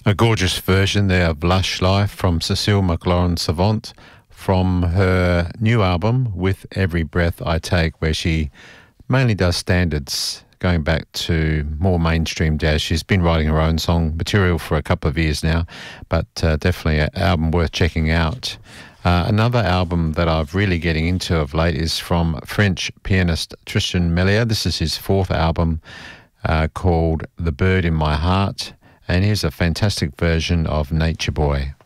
A gorgeous version there of Lush Life from Cecile McLaurin Savant from her new album, With Every Breath I Take, where she mainly does standards, going back to more mainstream jazz. She's been writing her own song material for a couple of years now, but definitely an album worth checking out. Another album that I'm really getting into of late is from French pianist Tristan Melia. This is his fourth album called The Bird in My Heart, and here's a fantastic version of Nature Boy.